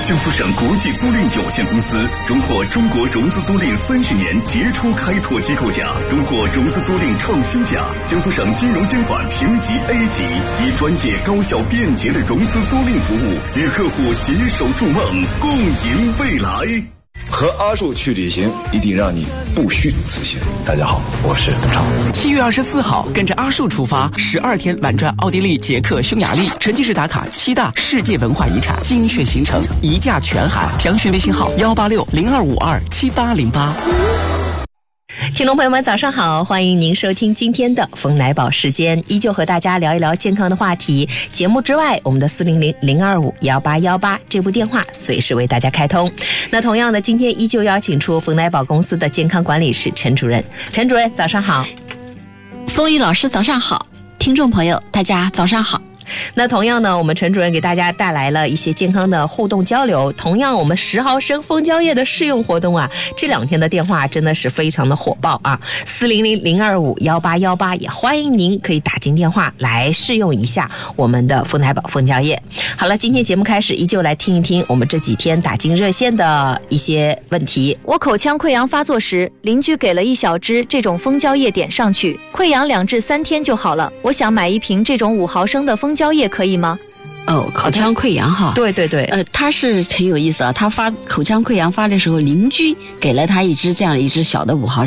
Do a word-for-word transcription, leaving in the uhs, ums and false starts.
江苏省国际租赁有限公司荣获中国融资租赁三十年杰出开拓机构奖，荣获融资租赁创新奖。江苏省金融监管评级 A 级，以专业、高效、便捷的融资租赁服务，与客户携手筑梦，共赢未来。 和阿树去旅行，一定让你不虚此行。大家好，我是董超。 七月二十四号，跟着阿树出发，十二天玩转奥地利、捷克、匈牙利，沉浸式打卡七大世界文化遗产，精选行程，一价全含。详询微信号幺八六零二五二七八零八。 听众朋友们早上好，欢迎您收听今天的冯乃宝时间，依旧和大家聊一聊健康的话题。节目之外，我们的四零零零二五幺八幺八这部电话随时为大家开通。那同样的，今天依旧邀请出冯乃宝公司的健康管理师陈主任。陈主任早上好。 风雨老师早上好，听众朋友大家早上好。 那同样呢，我们陈主任给大家带来了一些健康的互动交流。同样，我们十毫升蜂胶液的试用活动啊，这两天的电话真的是非常的火爆啊！四零零零二五幺八幺八，也欢迎您可以打进电话来试用一下我们的丰台宝蜂胶液。好了，今天节目开始，依旧来听一听我们这几天打进热线的一些问题。 我口腔溃疡发作时，邻居给了一小支这种蜂胶液点上去，溃疡两至三天就好了。我想买一瓶这种五毫升的蜂胶液可以吗？ 哦，口腔溃疡哈， 对对对， 呃，他是很有意思啊。他发口腔溃疡发的时候，邻居给了他一支这样一支小的五毫